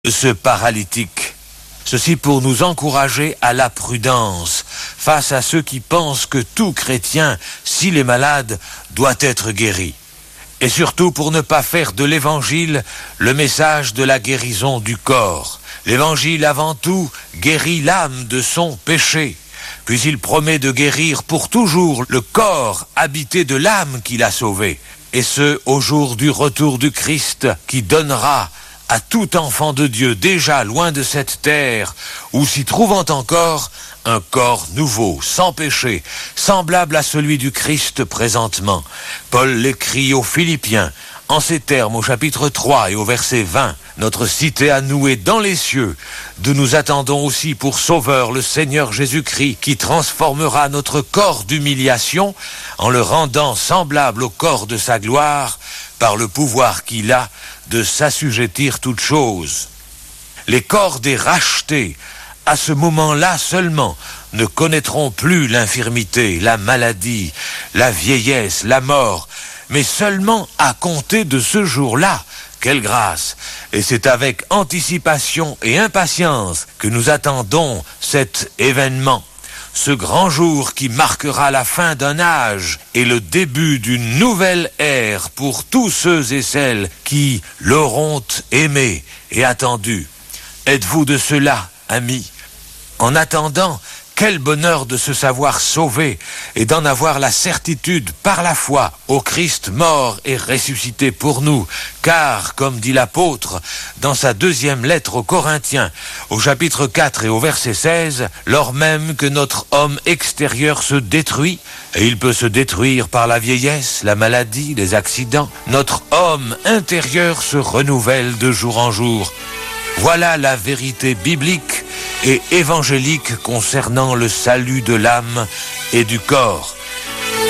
ce paralytique. Ceci pour nous encourager à la prudence face à ceux qui pensent que tout chrétien, s'il est malade, doit être guéri. Et surtout pour ne pas faire de l'évangile le message de la guérison du corps. L'évangile avant tout guérit l'âme de son péché. Puis il promet de guérir pour toujours le corps habité de l'âme qu'il a sauvé. Et ce, au jour du retour du Christ, qui donnera à tout enfant de Dieu déjà loin de cette terre, ou s'y trouvant encore, un corps nouveau, sans péché, semblable à celui du Christ présentement. Paul l'écrit aux Philippiens, en ces termes au chapitre 3 et au verset 20, « Notre cité à nous est dans les cieux, d'où nous attendons aussi pour sauveur le Seigneur Jésus-Christ, qui transformera notre corps d'humiliation en le rendant semblable au corps de sa gloire, par le pouvoir qu'il a de s'assujettir toutes choses. » Les corps des rachetés, à ce moment-là seulement, ne connaîtront plus l'infirmité, la maladie, la vieillesse, la mort, mais seulement à compter de ce jour-là. Quelle grâce! Et c'est avec anticipation et impatience que nous attendons cet événement. Ce grand jour qui marquera la fin d'un âge et le début d'une nouvelle ère pour tous ceux et celles qui l'auront aimé et attendu. Êtes-vous de ceux-là, amis? En attendant, quel bonheur de se savoir sauvé et d'en avoir la certitude par la foi au Christ mort et ressuscité pour nous. Car, comme dit l'apôtre dans sa deuxième lettre aux Corinthiens, au chapitre 4 et au verset 16, lors même que notre homme extérieur se détruit, et il peut se détruire par la vieillesse, la maladie, les accidents, notre homme intérieur se renouvelle de jour en jour. Voilà la vérité biblique et évangélique concernant le salut de l'âme et du corps.